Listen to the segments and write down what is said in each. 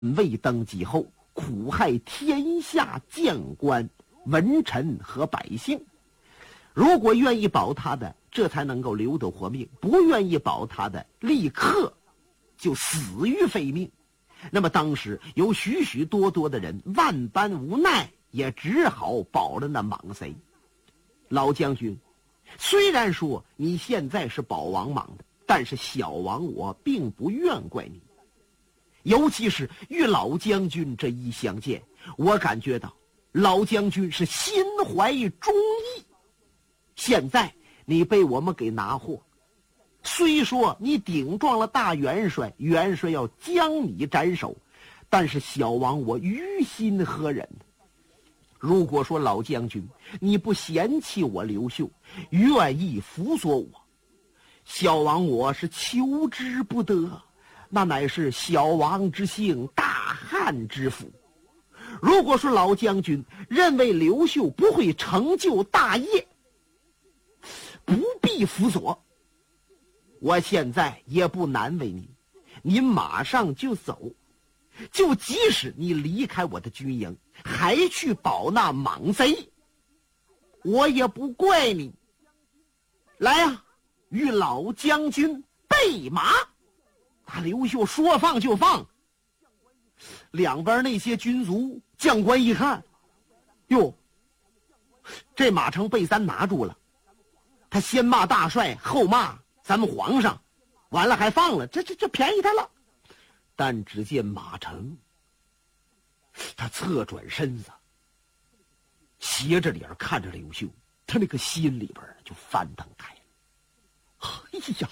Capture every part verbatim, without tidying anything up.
魏登基后，苦害天下将官、文臣和百姓。如果愿意保他的，这才能够留得活命；不愿意保他的，立刻就死于非命。那么当时有许许多多的人万般无奈，也只好保了那莽贼。老将军，虽然说你现在是保王莽的，但是小王我并不怨怪你。尤其是与老将军这一相见，我感觉到老将军是心怀忠义。现在你被我们给拿获，虽说你顶撞了大元帅，元帅要将你斩首，但是小王我于心何忍？如果说老将军你不嫌弃我刘秀，愿意辅佐我，小王我是求之不得，那乃是小王之幸，大汉之福。如果说老将军认为刘秀不会成就大业，不必辅佐，我现在也不难为您，您马上就走，就即使你离开我的军营，还去保那莽贼，我也不怪你。来啊，与老将军备马。他刘秀说放就放。两边那些军卒将官一看，哟，这马城被咱拿住了，他先骂大帅，后骂咱们皇上，完了还放了，这这这便宜他了。但只见马成，他侧转身子，斜着脸看着刘秀，他那个心里边就翻腾开了。哎呀，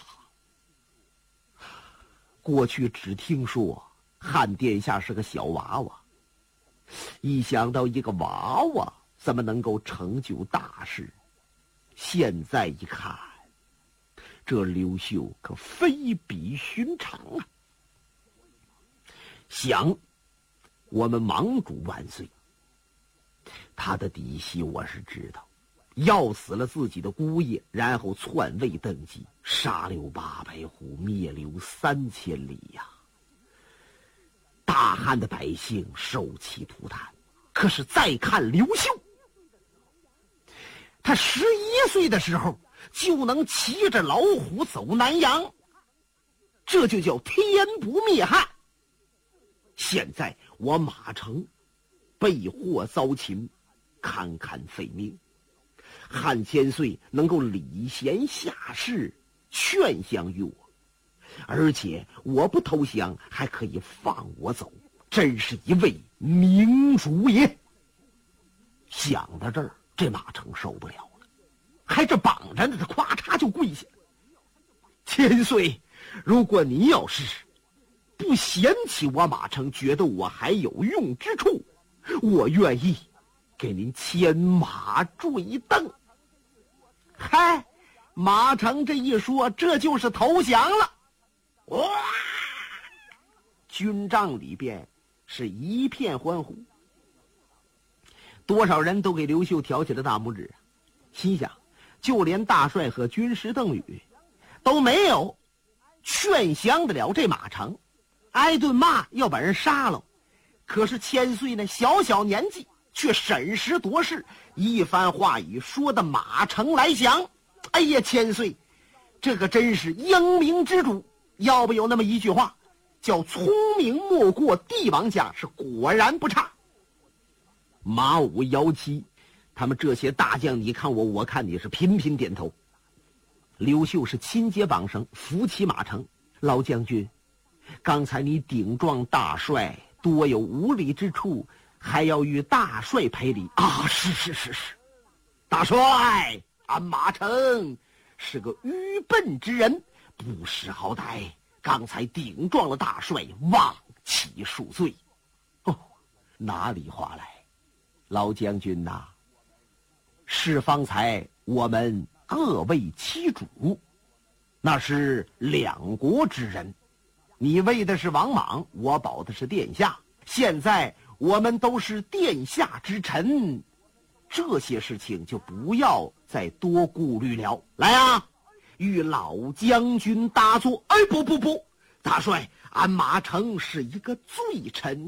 过去只听说汉殿下是个小娃娃，一想到一个娃娃怎么能够成就大事，现在一看，这刘秀可非比寻常啊！想我们盟主万岁，他的底细我是知道，要死了自己的姑爷，然后篡位登基，杀刘八百户，灭刘三千里呀！大汉的百姓受其涂炭。可是再看刘秀，他十一岁的时候就能骑着老虎走南阳，这就叫天不灭汉。现在我马成被祸遭擒，堪堪废命。汉千岁能够礼贤下士，劝降于我，而且我不投降还可以放我走，真是一位明主也。想到这儿，这马成受不了了，还这绑着呢，他咵嚓就跪下了。千岁，如果你要是不嫌弃我马成，觉得我还有用之处，我愿意给您牵马坠镫。嗨，马成这一说，这就是投降了。哇！军帐里边是一片欢呼，多少人都给刘秀挑起了大拇指，心想，就连大帅和军师邓禹都没有劝降得了这马成，挨顿骂要把人杀了。可是千岁呢，小小年纪却审时度势，一番话语说的马成来降。哎呀，千岁，这个真是英明之主。要不有那么一句话，叫聪明莫过帝王家，是果然不差。马武、姚七他们这些大将，你看我我看你，是频频点头。刘秀是亲接绑绳，扶起马成。老将军，刚才你顶撞大帅，多有无礼之处，还要与大帅赔礼啊！是是是是，大帅，俺马成是个愚笨之人，不识好歹，刚才顶撞了大帅，望其恕罪。哦，哪里话来，老将军呐、啊，是方才我们各为其主，那是两国之人，你为的是王莽，我保的是殿下。现在我们都是殿下之臣，这些事情就不要再多顾虑了。来啊，与老将军搭坐。哎，不不不，大帅， 俺马成是一个罪臣。